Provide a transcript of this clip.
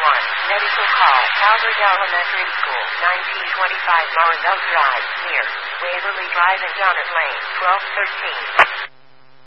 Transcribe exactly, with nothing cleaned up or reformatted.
one. Medical call. Calvert Elementary School. nineteen twenty-five Morrisville Drive. Near Waverly Drive and Jonnet Lane. twelve thirteen.